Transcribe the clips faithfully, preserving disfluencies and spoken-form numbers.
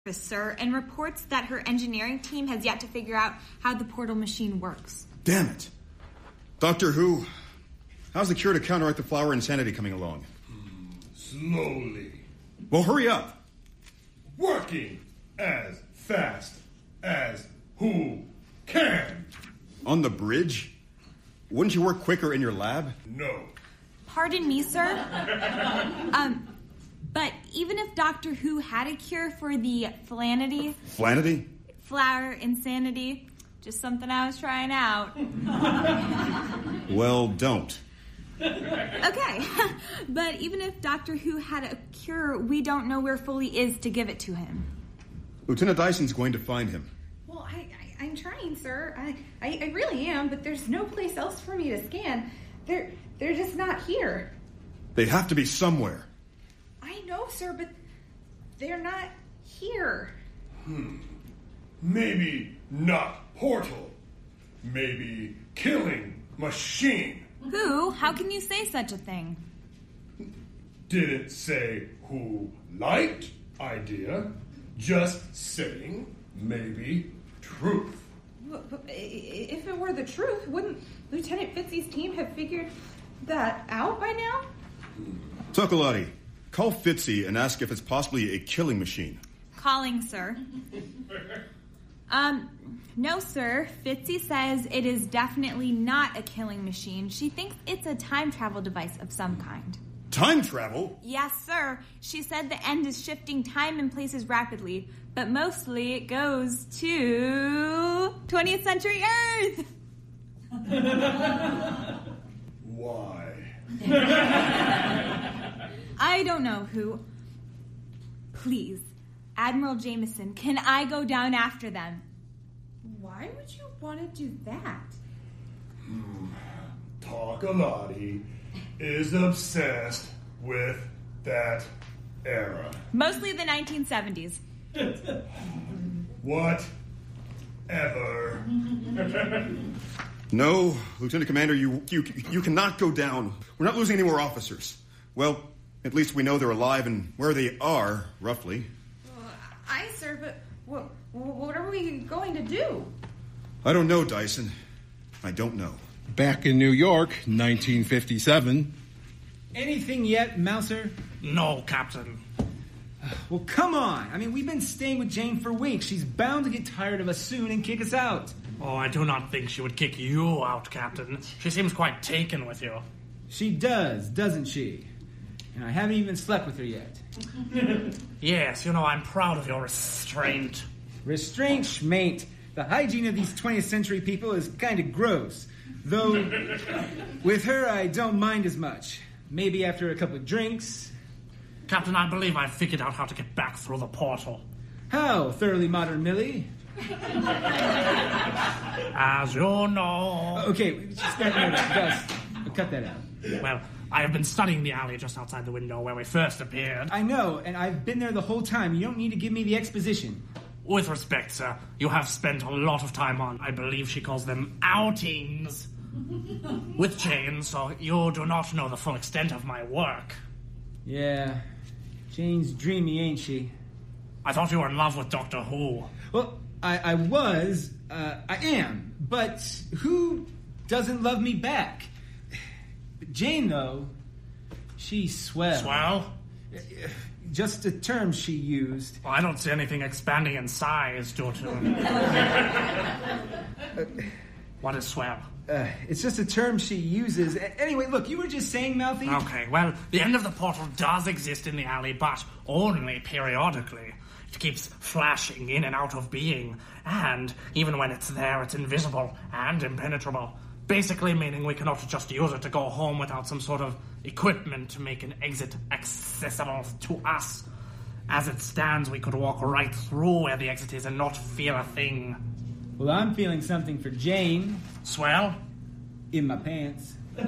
sir, and reports that her engineering team has yet to figure out how the portal machine works. Damn it. Doctor Who, how's the cure to counteract the flower insanity coming along? Slowly. Well, hurry up. Working as fast as who can. On the bridge? Wouldn't you work quicker in your lab? No. Pardon me, sir? um... But even if Doctor Who had a cure for the Flanity... Flanity? Flower insanity. Just something I was trying out. Well, don't. Okay. But even if Doctor Who had a cure, we don't know where Foley is to give it to him. Lieutenant Dyson's going to find him. Well, I, I, I'm trying, sir. I, I, I really am, but there's no place else for me to scan. They're, they're just not here. They have to be somewhere. I know, sir, but they're not here. Hmm. Maybe not portal. Maybe killing machine. Who? How can you say such a thing? Didn't say who liked idea. Just saying maybe truth. But, but if it were the truth, wouldn't Lieutenant Fitzy's team have figured that out by now? Tuckalati, call Fitzy and ask if it's possibly a killing machine. Calling, sir. Um, no, sir. Fitzy says it is definitely not a killing machine. She thinks it's a time travel device of some kind. Time travel? Yes, sir. She said the end is shifting time and places rapidly, but mostly it goes to twentieth century Earth. Why? I don't know who. Please, Admiral Jameson, can I go down after them? Why would you want to do that? Hmm. Tuckalati is obsessed with that era. Mostly the nineteen seventies. Whatever. No, Lieutenant Commander, you, you you cannot go down. We're not losing any more officers. Well, at least we know they're alive and where they are, roughly. Well, aye, sir, but what, what are we going to do? I don't know, Dyson. I don't know. Back in New York, nineteen fifty-seven. Anything yet, Mouser? No, Captain. Well, come on. I mean, we've been staying with Jane for weeks. She's bound to get tired of us soon and kick us out. Oh, I do not think she would kick you out, Captain. She seems quite taken with you. She does, doesn't she? And I haven't even slept with her yet. Yes, you know, I'm proud of your restraint. Restraint, schmate. The hygiene of these twentieth century people is kind of gross. Though, with her, I don't mind as much. Maybe after a couple of drinks. Captain, I believe I've figured out how to get back through the portal. How, thoroughly modern Millie? As you know. Okay, just that note, Gus. Cut that out. Well, I have been studying the alley just outside the window where we first appeared. I know, and I've been there the whole time. You don't need to give me the exposition. With respect, sir, you have spent a lot of time on, I believe she calls them, outings with Jane, so you do not know the full extent of my work. Yeah, Jane's dreamy, ain't she? I thought you were in love with Doctor Who. Well, I, I was, uh, I am, but who doesn't love me back? Jane, though, she's swell. Swell? Just a term she used. Well, I don't see anything expanding in size due to... uh, what is swell? Uh, it's just a term she uses. Anyway, look, you were just saying, Mouthy. Okay, well, the end of the portal does exist in the alley, but only periodically. It keeps flashing in and out of being, and even when it's there, it's invisible and impenetrable. Basically meaning we cannot just use it to go home without some sort of equipment to make an exit accessible to us. As it stands, we could walk right through where the exit is and not feel a thing. Well, I'm feeling something for Jane. Swell? In my pants. What?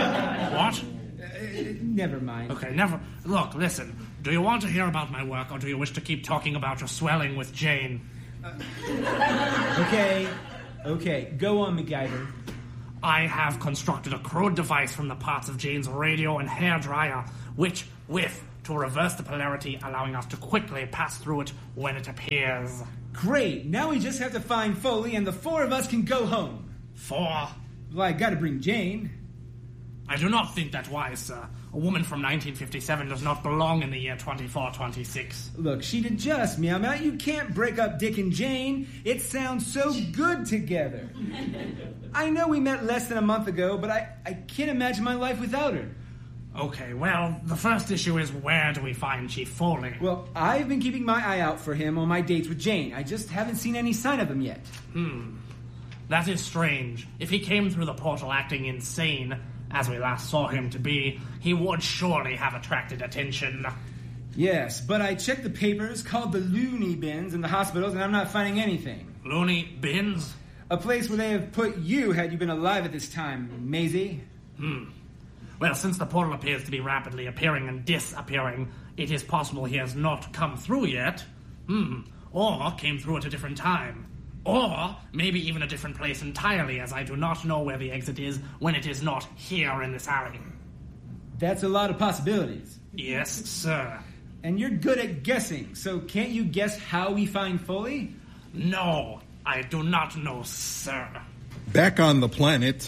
Uh, never mind. Okay, never... Look, listen. Do you want to hear about my work, or do you wish to keep talking about your swelling with Jane? Uh, okay. Okay, go on, MacGyver. I have constructed a crude device from the parts of Jane's radio and hair dryer, which, with to reverse the polarity, allowing us to quickly pass through it when it appears. Great. Now we just have to find Foley and the four of us can go home. Four? Well, I gotta bring Jane. I do not think that wise, sir. A woman from nineteen fifty-seven does not belong in the year twenty-four twenty-six. Look, she'd adjust, Meow Meow. You can't break up Dick and Jane. It sounds so good together. I know we met less than a month ago, but I, I can't imagine my life without her. Okay, well, the first issue is where do we find Chief Foley? Well, I've been keeping my eye out for him on my dates with Jane. I just haven't seen any sign of him yet. Hmm. That is strange. If he came through the portal acting insane, as we last saw him to be, he would surely have attracted attention. Yes, but I checked the papers, called the loony bins in the hospitals, and I'm not finding anything. Loony bins? A place where they have put you had you been alive at this time, Maisie. Hmm. Well, since the portal appears to be rapidly appearing and disappearing, it is possible he has not come through yet. Hmm. Or came through at a different time. Or maybe even a different place entirely, as I do not know where the exit is when it is not here in this alley. That's a lot of possibilities. Yes, sir. And you're good at guessing, so can't you guess how we find Foley? No, I do not know, sir. Back on the planet.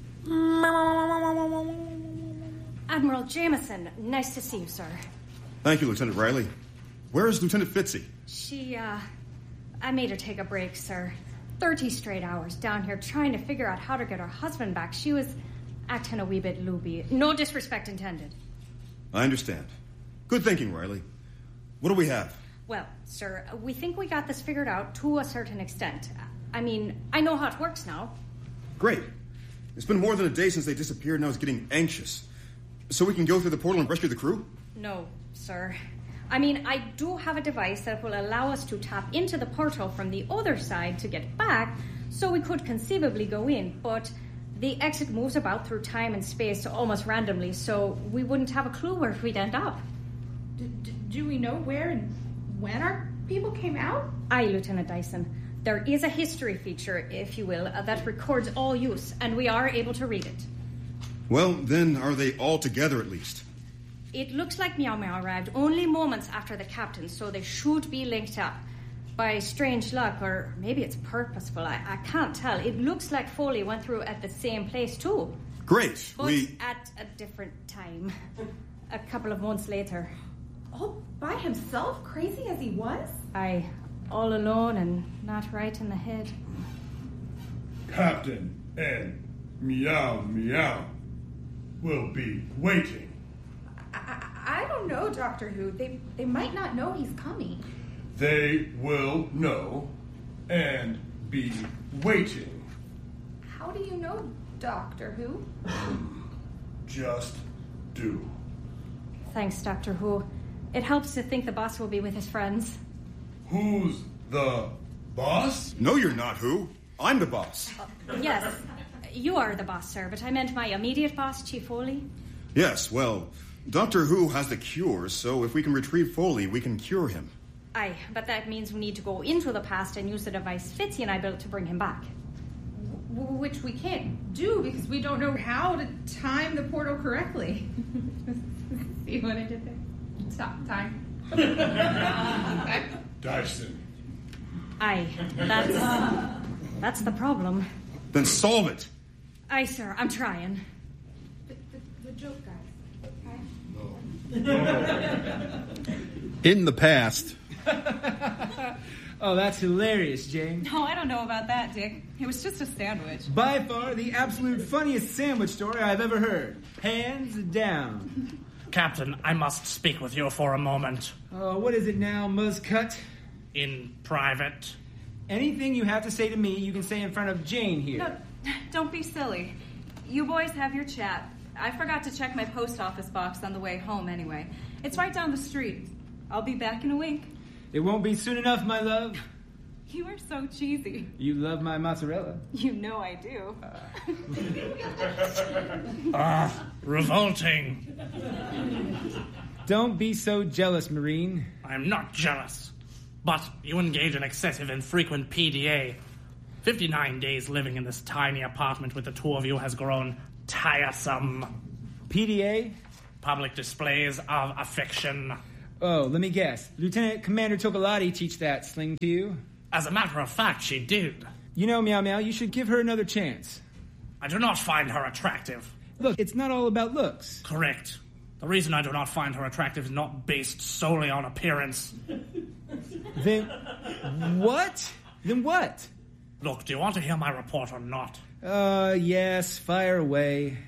Admiral Jameson, nice to see you, sir. Thank you, Lieutenant Riley. Where is Lieutenant Fitzy? She, uh... I made her take a break, sir. Thirty straight hours down here trying to figure out how to get her husband back. She was acting a wee bit loopy. No disrespect intended. I understand. Good thinking, Riley. What do we have? Well, sir, we think we got this figured out to a certain extent. I mean, I know how it works now. Great. It's been more than a day since they disappeared and I was getting anxious. So we can go through the portal and rescue the crew? No, sir. I mean, I do have a device that will allow us to tap into the portal from the other side to get back, so we could conceivably go in, but the exit moves about through time and space almost randomly, so we wouldn't have a clue where we'd end up. D- d- do we know where and when our people came out? Aye, Lieutenant Dyson. There is a history feature, if you will, uh, that records all use, and we are able to read it. Well, then are they all together at least? It looks like Meow Meow arrived only moments after the captain, so they should be linked up. By strange luck, or maybe it's purposeful, I, I can't tell. It looks like Foley went through at the same place too. Great. But we... at a different time. A couple of months later. All by himself, crazy as he was? Aye, all alone and not right in the head. Captain and Meow Meow will be waiting. I, I don't know, Doctor Who. They they might not know he's coming. They will know and be waiting. How do you know, Doctor Who? Just do. Thanks, Doctor Who. It helps to think the boss will be with his friends. Who's the boss? No, you're not, Who. I'm the boss. Uh, yes, you are the boss, sir, but I meant my immediate boss, Chief Foley. Yes, well, Doctor Who has the cure, so if we can retrieve Foley, we can cure him. Aye, but that means we need to go into the past and use the device Fitzy and I built to bring him back. W- which we can't do because we don't know how to time the portal correctly. See what I did there? Stop time. Dyson. Aye, that's that's the problem. Then solve it. Aye, sir, I'm trying. The, the, the joke, guys. Okay? No. In the past. Oh, that's hilarious, Jane. No, I don't know about that, Dick. It was just a sandwich. By far the absolute funniest sandwich story I've ever heard. Hands down. Captain, I must speak with you for a moment. Oh, what is it now, Muzzcut? In private. Anything you have to say to me, you can say in front of Jane here. No, don't be silly. You boys have your chat. I forgot to check my post office box on the way home anyway. It's right down the street. I'll be back in a week. It won't be soon enough, my love. You are so cheesy. You love my mozzarella. You know I do. Ah, uh, revolting. Don't be so jealous, Marine. I'm not jealous. But you engage in excessive and frequent P D A. fifty-nine days living in this tiny apartment with the two of you has grown tiresome. P D A? public displays of affection. Oh, let me guess. Lieutenant Commander Tokolati teach that sling to you? As a matter of fact, she did. You know, Meow Meow, you should give her another chance. I do not find her attractive. Look, it's not all about looks. Correct. The reason I do not find her attractive is not based solely on appearance. Then what? Then what? Look, do you want to hear my report or not? Uh, yes, fire away.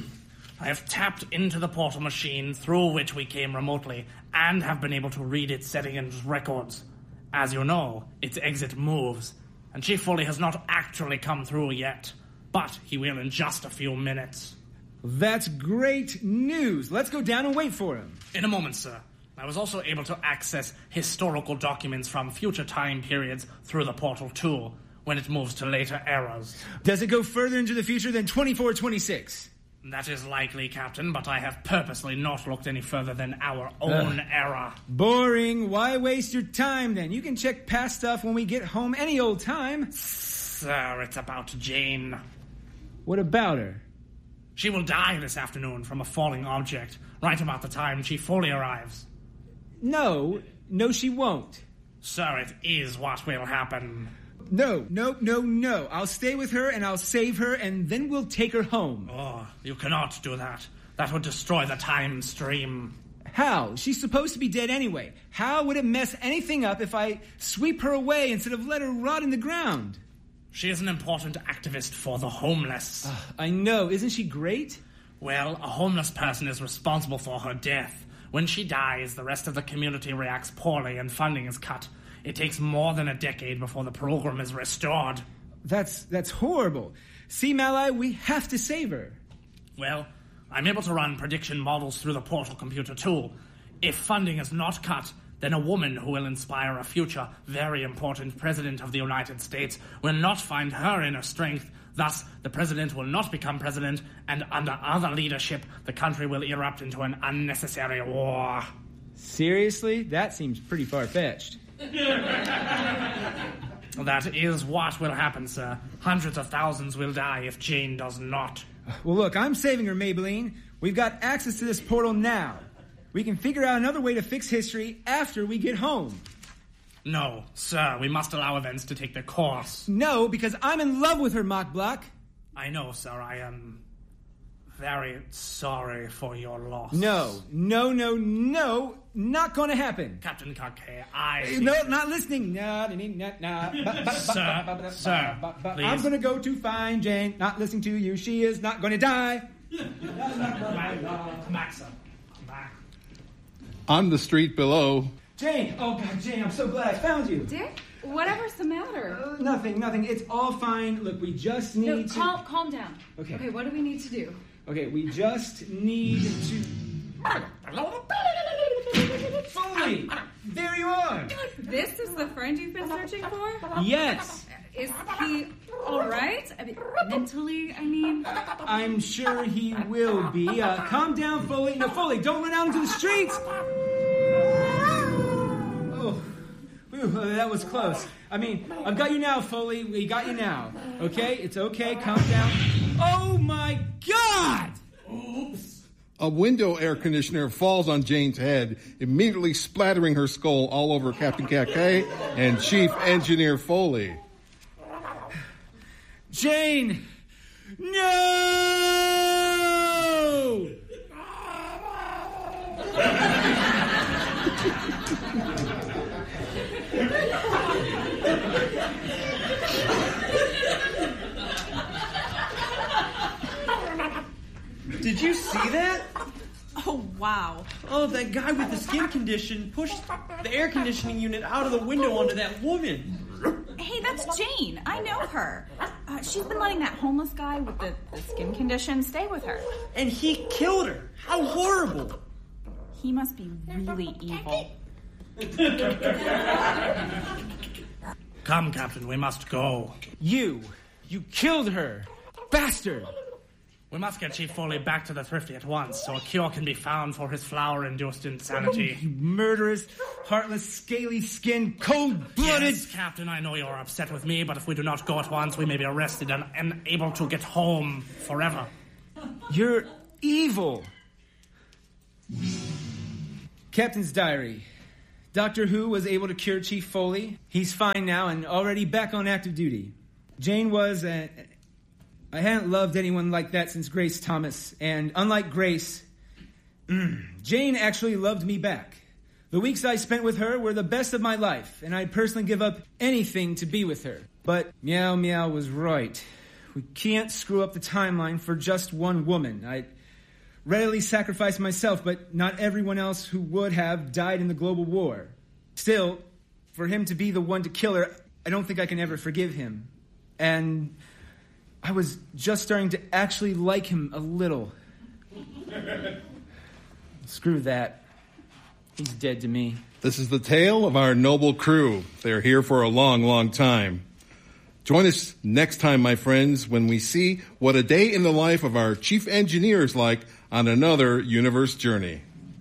I have tapped into the portal machine through which we came remotely and have been able to read its setting and records. As you know, its exit moves, and Chief Foley has not actually come through yet, but he will in just a few minutes. That's great news. Let's go down and wait for him. In a moment, sir. I was also able to access historical documents from future time periods through the portal too, when it moves to later eras. Does it go further into the future than twenty-four twenty-six? That is likely, Captain, but I have purposely not looked any further than our own uh, era. Boring. Why waste your time, then? You can check past stuff when we get home any old time. Sir, it's about Jane. What about her? She will die this afternoon from a falling object, right about the time Chief Foley arrives. No. No, she won't. Sir, it is what will happen. No, no, no, no. I'll stay with her and I'll save her and then we'll take her home. Oh, you cannot do that. That would destroy the time stream. How? She's supposed to be dead anyway. How would it mess anything up if I sweep her away instead of let her rot in the ground? She is an important activist for the homeless. Uh, I know. Isn't she great? Well, a homeless person is responsible for her death. When she dies, the rest of the community reacts poorly and funding is cut. It takes more than a decade before the program is restored. That's that's horrible. See, Malai, we have to save her. Well, I'm able to run prediction models through the portal computer too. If funding is not cut, then a woman who will inspire a future, very important president of the United States will not find her inner strength. Thus, the president will not become president, and under other leadership, the country will erupt into an unnecessary war. Seriously? That seems pretty far-fetched. That is what will happen, sir. Hundreds of thousands will die if Jane does not. Well, look, I'm saving her, Maybelline. We've got access to this portal now. We can figure out another way to fix history after we get home. No, sir, we must allow events to take their course. No, because I'm in love with her, Mach Block. I know, sir. I am very sorry for your loss. No, no, no, no. Not going to happen. Captain Kake, I... No, not listening. No, no, no, no. Sir, sir, please. I'm going to go to find Jane. Not listening to you. She is not going to die. Come back, sir. Come back. On the street below... Jane! Oh, God, Jane, I'm so glad I found you. Dick? Whatever's the matter? Uh, nothing, nothing. It's all fine. Look, we just need no, to... calm, calm down. Okay. Okay, what do we need to do? Okay, we just need to... Foley! There you are! This is the friend you've been searching for? Yes! Is he all right? I mean, mentally, I mean? I'm sure he will be. Uh, calm down, Foley. No, Foley, don't run out into the streets! Oh, whew, uh, that was close. I mean, I've got you now, Foley. We got you now. Okay? It's okay. Calm down. Oh, my God! Oops. A window air conditioner falls on Jane's head, immediately splattering her skull all over Captain Kake and Chief Engineer Foley. Jane! No! Did you see that? Oh, wow. Oh, that guy with the skin condition pushed the air conditioning unit out of the window onto that woman. Hey, that's Jane. I know her. Uh, she's been letting that homeless guy with the, the skin condition stay with her. And he killed her. How horrible. He must be really evil. Come, Captain, we must go. You! You killed her! Bastard! We must get Chief Foley back to the Thrifty at once, so a cure can be found for his flower-induced insanity. Oh, you murderous, heartless, scaly-skinned, cold-blooded... Yes, Captain, I know you're upset with me, but if we do not go at once, we may be arrested and unable to get home forever. You're evil. Captain's diary. Doctor Who was able to cure Chief Foley. He's fine now and already back on active duty. Jane was... Uh, I hadn't loved anyone like that since Grace Thomas. And unlike Grace, Jane actually loved me back. The weeks I spent with her were the best of my life, and I'd personally give up anything to be with her. But Meow Meow was right. We can't screw up the timeline for just one woman. I'd readily sacrifice myself, but not everyone else who would have died in the global war. Still, for him to be the one to kill her, I don't think I can ever forgive him. And I was just starting to actually like him a little. Screw that. He's dead to me. This is the tale of our noble crew. They're here for a long, long time. Join us next time, my friends, when we see what a day in the life of our chief engineer is like on another universe journey.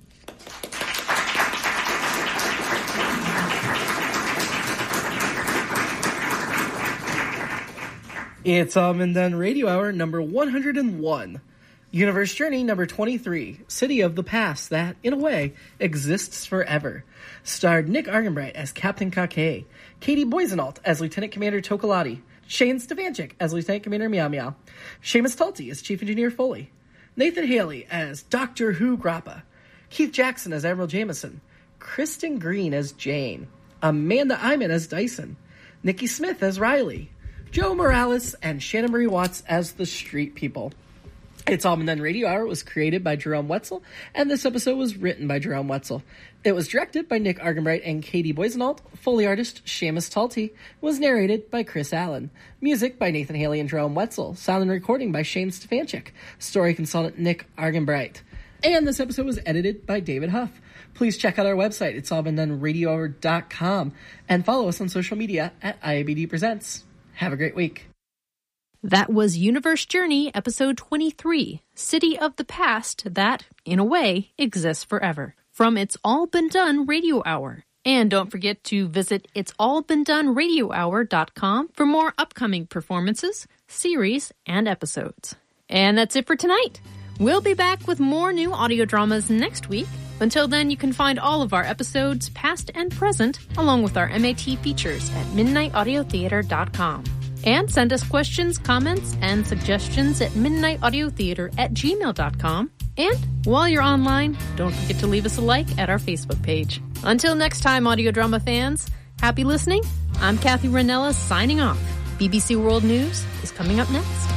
It's All Been Done Radio Hour number one hundred one. Universe Journey number twenty-three. City of the Past that, in a way, exists forever. Starred Nick Argenbright as Captain Kaké, Katie Boisenault as Lieutenant Commander Tokolati, Shane Stefanchik as Lieutenant Commander Meow Meow, Seamus Talty as Chief Engineer Foley, Nathan Haley as Doctor Who Grappa, Keith Jackson as Admiral Jameson, Kristen Green as Jane, Amanda Iman as Dyson, Nikki Smith as Riley, Joe Morales and Shannon Marie Watts as the Street People. It's All Been Done Radio Hour was created by Jerome Wetzel, and this episode was written by Jerome Wetzel. It was directed by Nick Argenbright and Katie Boisenault. Foley artist Seamus Talty. Was narrated by Chris Allen. Music by Nathan Haley and Jerome Wetzel. Sound and recording by Shane Stefanchik. Story consultant Nick Argenbright. And this episode was edited by David Huff. Please check out our website, it's all been done radio hour dot com, and follow us on social media at I A B D Presents. Have a great week. That was Universe Journey, episode twenty-three, City of the Past that, in a way, exists forever, from It's All Been Done Radio Hour. And don't forget to visit it's all been done radio hour dot com for more upcoming performances, series, and episodes. And that's it for tonight. We'll be back with more new audio dramas next week. Until then, you can find all of our episodes, past and present, along with our M A T features at midnight audio theater dot com. And send us questions, comments, and suggestions at midnight audio theater at gmail dot com. And while you're online, don't forget to leave us a like at our Facebook page. Until next time, audio drama fans, happy listening. I'm Kathy Ranella signing off. B B C World News is coming up next.